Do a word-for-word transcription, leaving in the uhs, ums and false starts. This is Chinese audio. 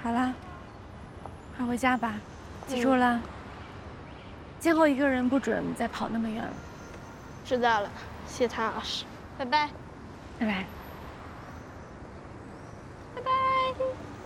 好啦，快回家吧，记住了，嗯、今后一个人不准再跑那么远了。 知道了，谢唐老师，拜拜， 拜拜， 拜拜。